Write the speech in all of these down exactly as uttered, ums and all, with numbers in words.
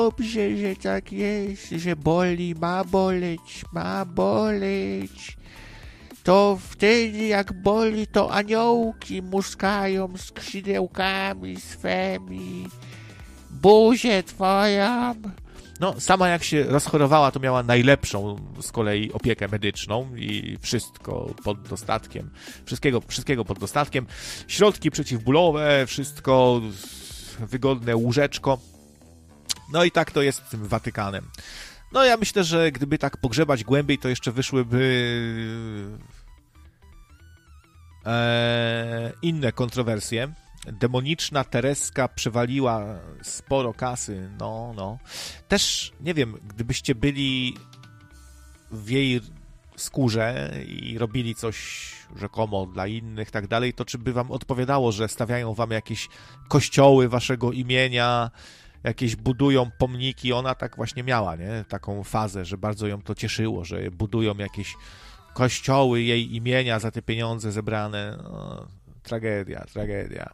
dobrze, że tak jest, że boli, ma boleć, ma boleć. To wtedy jak boli, to aniołki muskają skrzydełkami swymi. Buzię twoją. No, sama jak się rozchorowała, to miała najlepszą z kolei opiekę medyczną i wszystko pod dostatkiem. Wszystkiego, wszystkiego pod dostatkiem. Środki przeciwbólowe, wszystko, wygodne łóżeczko. No i tak to jest z tym Watykanem. No ja myślę, że gdyby tak pogrzebać głębiej, to jeszcze wyszłyby e, inne kontrowersje. Demoniczna Tereska przewaliła sporo kasy, no, no. Też, nie wiem, gdybyście byli w jej skórze i robili coś rzekomo dla innych, tak dalej, to czy by wam odpowiadało, że stawiają wam jakieś kościoły waszego imienia, jakieś budują pomniki? Ona tak właśnie miała, nie? Taką fazę, że bardzo ją to cieszyło, że budują jakieś kościoły jej imienia za te pieniądze zebrane. No, tragedia, tragedia.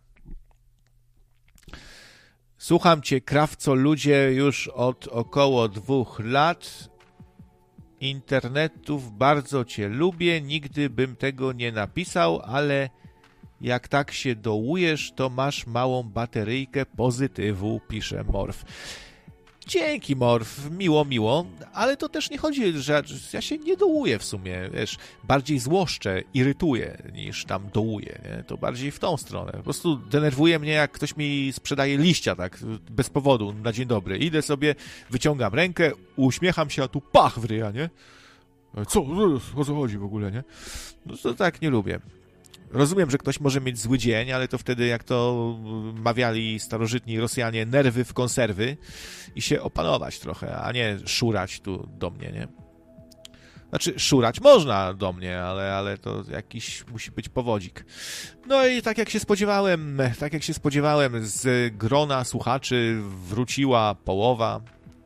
Słucham cię, krawco, ludzie, już od około dwóch lat. Internetów, bardzo cię lubię, nigdy bym tego nie napisał, ale jak tak się dołujesz, to masz małą bateryjkę pozytywu, pisze Morf. Dzięki, Morf, miło, miło, ale to też nie chodzi, że ja się nie dołuję w sumie, wiesz, bardziej złoszczę, irytuję niż tam dołuję, nie? To bardziej w tą stronę. Po prostu denerwuje mnie, jak ktoś mi sprzedaje liścia tak bez powodu, na dzień dobry. Idę sobie, wyciągam rękę, uśmiecham się, a tu pach w ryja, nie? Co? O co chodzi w ogóle, nie? No to tak nie lubię. Rozumiem, że ktoś może mieć zły dzień, ale to wtedy, jak to mawiali starożytni Rosjanie, nerwy w konserwy i się opanować trochę, a nie szurać tu do mnie, nie? Znaczy, szurać można do mnie, ale, ale to jakiś musi być powodzik. No i tak jak się spodziewałem, tak jak się spodziewałem, z grona słuchaczy wróciła połowa.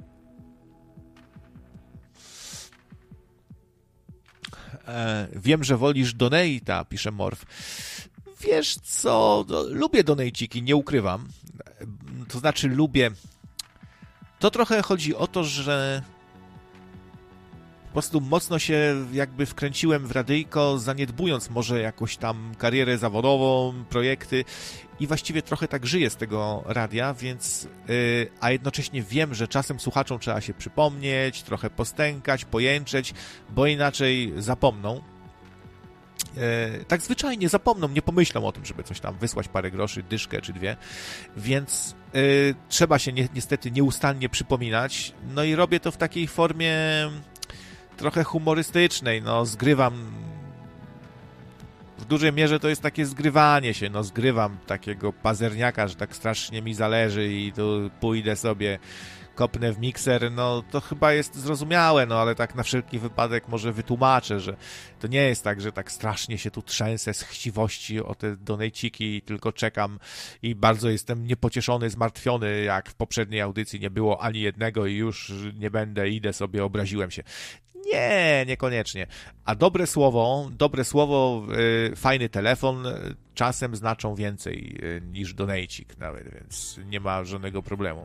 Wiem, że wolisz donate'a, pisze Morf. Wiesz co, no, lubię donatiki, nie ukrywam. To znaczy lubię... To trochę chodzi o to, że po prostu mocno się jakby wkręciłem w radyjko, zaniedbując może jakąś tam karierę zawodową, projekty i właściwie trochę tak żyję z tego radia, więc yy, a jednocześnie wiem, że czasem słuchaczom trzeba się przypomnieć, trochę postękać, pojęczeć, bo inaczej zapomną. Yy, tak zwyczajnie zapomną, nie pomyślą o tym, żeby coś tam wysłać, parę groszy, dyszkę czy dwie, więc yy, trzeba się ni- niestety nieustannie przypominać, no i robię to w takiej formie trochę humorystycznej, no zgrywam, w dużej mierze to jest takie zgrywanie się, no zgrywam takiego pazerniaka, że tak strasznie mi zależy i tu pójdę sobie, kopnę w mikser, no to chyba jest zrozumiałe, no ale tak na wszelki wypadek może wytłumaczę, że to nie jest tak, że tak strasznie się tu trzęsę z chciwości o te donejciki i tylko czekam i bardzo jestem niepocieszony, zmartwiony, jak w poprzedniej audycji nie było ani jednego i już nie będę, idę sobie, obraziłem się. Nie, niekoniecznie. A dobre słowo, dobre słowo, yy, fajny telefon yy, czasem znaczą więcej yy, niż donejcik nawet, więc nie ma żadnego problemu.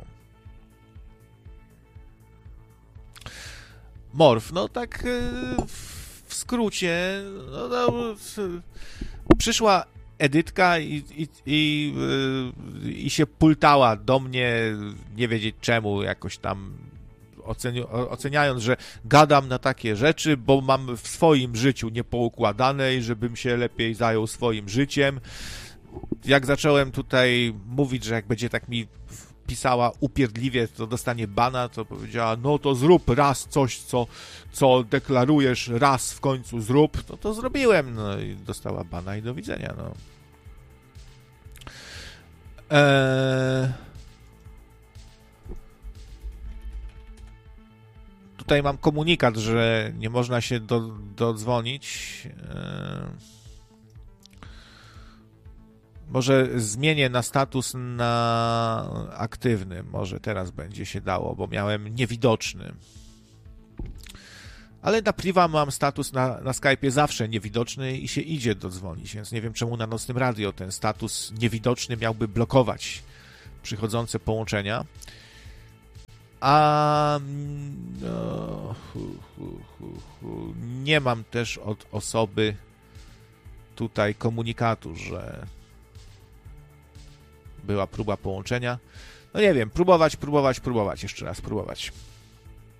Morf, no tak yy, w skrócie, no, no, yy, przyszła Edytka i, i, i, yy, i się pultała do mnie, nie wiedzieć czemu, jakoś tam oceni- oceniając, że gadam na takie rzeczy, bo mam w swoim życiu niepoukładane i żebym się lepiej zajął swoim życiem. Jak zacząłem tutaj mówić, że jak będzie tak mi pisała upierdliwie, to dostanie bana, to powiedziała, no to zrób raz coś, co, co deklarujesz, raz w końcu zrób, no to zrobiłem, no i dostała bana i do widzenia, no. Eee... Tutaj mam komunikat, że nie można się do, dodzwonić. Eee... Może zmienię na status na aktywny. Może teraz będzie się dało, bo miałem niewidoczny. Ale na priwa mam status na, na Skype'ie zawsze niewidoczny i się idzie dodzwonić, więc nie wiem, czemu na Nocnym Radio ten status niewidoczny miałby blokować przychodzące połączenia. A no, hu, hu, hu, hu. Nie mam też od osoby tutaj komunikatu, że była próba połączenia. No nie wiem, próbować, próbować, próbować, jeszcze raz próbować.